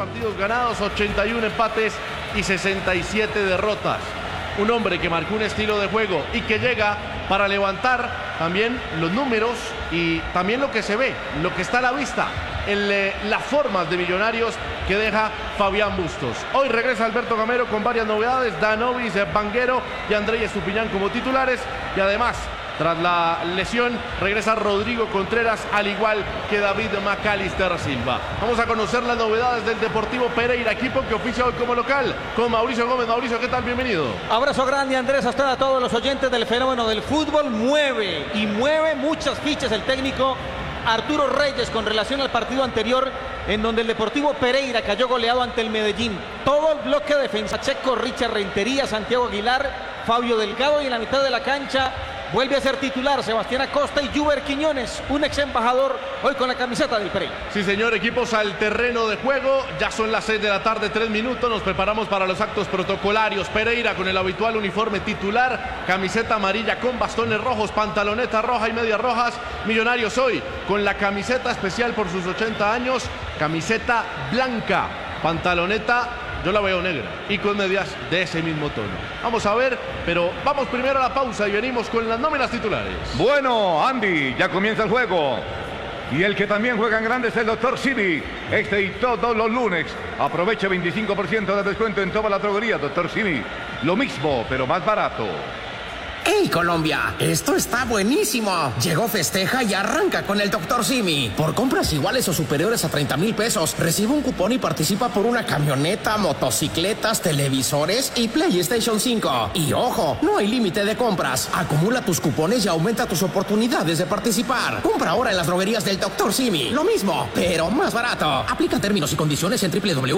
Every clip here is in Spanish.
partidos ganados, 81 empates y 67 derrotas. Un hombre que marcó un estilo de juego y que llega para levantar también los números y también lo que se ve, lo que está a la vista, las formas de Millonarios que deja Fabián Bustos. Hoy regresa Alberto Gamero con varias novedades, Danovis, Vanguero y Andrés Estupiñán como titulares, y además, tras la lesión, regresa Rodrigo Contreras, al igual que David Macalister Silva. Vamos a conocer las novedades del Deportivo Pereira, equipo que oficia hoy como local, con Mauricio Gómez. Mauricio, ¿qué tal? Bienvenido. Abrazo grande, Andrés, a usted, a todos los oyentes del fenómeno del fútbol. Mueve muchas fichas el técnico Arturo Reyes con relación al partido anterior, en donde el Deportivo Pereira cayó goleado ante el Medellín. Todo el bloque de defensa: Checo, Richard Rentería, Santiago Aguilar, Fabio Delgado, y en la mitad de la cancha vuelve a ser titular Sebastián Acosta y Juber Quiñones, un ex embajador, hoy con la camiseta del Pereira. Sí, señor, equipos al terreno de juego. Ya son las 6 de la tarde, 3 minutos. Nos preparamos para los actos protocolarios. Pereira con el habitual uniforme titular, camiseta amarilla con bastones rojos, pantaloneta roja y medias rojas. Millonarios hoy con la camiseta especial por sus 80 años, camiseta blanca, pantaloneta, yo la veo negra, y con medias de ese mismo tono. Vamos a ver, pero vamos primero a la pausa y venimos con las nóminas titulares. Bueno, Andy, ya comienza el juego. Y el que también juega en grande es el Dr. Simi. Este y todos los lunes. Aprovecha 25% de descuento en toda la droguería, Dr. Simi. Lo mismo, pero más barato. ¡Hey, Colombia! Esto está buenísimo. Llegó Festeja y arranca con el Dr. Simi. Por compras iguales o superiores a 30,000 pesos, recibe un cupón y participa por una camioneta, motocicletas, televisores y PlayStation 5. Y ojo, no hay límite de compras. Acumula tus cupones y aumenta tus oportunidades de participar. Compra ahora en las droguerías del Dr. Simi. Lo mismo, pero más barato. Aplica términos y condiciones en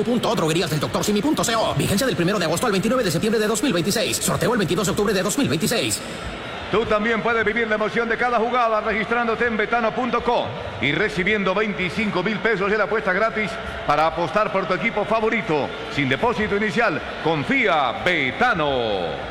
www.drogueríasdeldoctorsimi.co. Vigencia del 1 de agosto al 29 de septiembre de 2026. Sorteo el 22 de octubre de 2026. Tú también puedes vivir la emoción de cada jugada registrándote en betano.com y recibiendo 25,000 pesos en apuesta gratis para apostar por tu equipo favorito. Sin depósito inicial, confía Betano.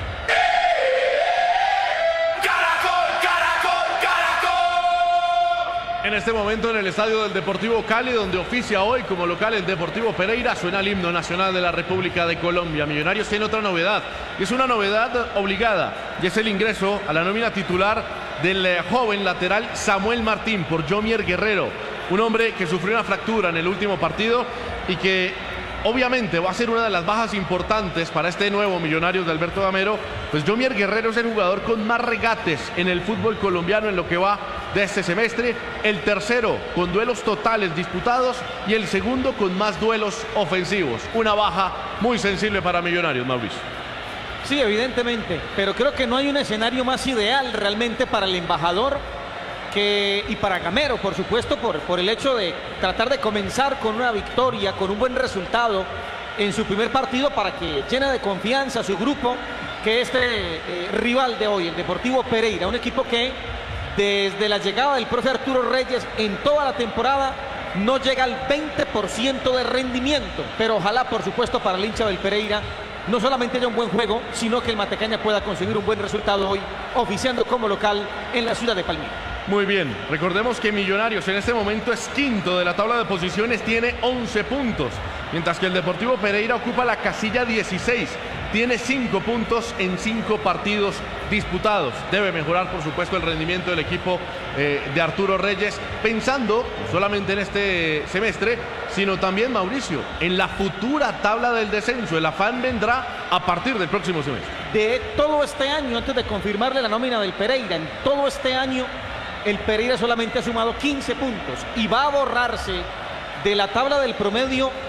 En este momento en el estadio del Deportivo Cali, donde oficia hoy como local el Deportivo Pereira, suena el himno nacional de la República de Colombia. Millonarios tiene otra novedad, y es una novedad obligada, y es el ingreso a la nómina titular del joven lateral Samuel Martín por Jomier Guerrero, un hombre que sufrió una fractura en el último partido y que obviamente va a ser una de las bajas importantes para este nuevo Millonarios de Alberto Gamero. Pues Jomier Guerrero es el jugador con más regates en el fútbol colombiano en lo que va de este semestre, el tercero con duelos totales disputados y el segundo con más duelos ofensivos. Una baja muy sensible para Millonarios, Mauricio. Sí, evidentemente, pero creo que no hay un escenario más ideal realmente para el embajador y para Gamero, por supuesto, por el hecho de tratar de comenzar con una victoria, con un buen resultado en su primer partido, para que llene de confianza a su grupo, que este rival de hoy, el Deportivo Pereira, un equipo que desde la llegada del profe Arturo Reyes en toda la temporada no llega al 20% de rendimiento, pero ojalá, por supuesto, para el hincha del Pereira no solamente haya un buen juego, sino que el Matecaña pueda conseguir un buen resultado hoy, oficiando como local en la ciudad de Palmira. Muy bien, recordemos que Millonarios en este momento es quinto de la tabla de posiciones, tiene 11 puntos, mientras que el Deportivo Pereira ocupa la casilla 16, tiene 5 puntos en 5 partidos disputados. Debe mejorar, por supuesto, el rendimiento del equipo de Arturo Reyes, pensando no solamente en este semestre, sino también, Mauricio, en la futura tabla del descenso. El afán vendrá a partir del próximo semestre. De todo este año, antes de confirmarle la nómina del Pereira, en todo este año el Pereira solamente ha sumado 15 puntos y va a borrarse de la tabla del promedio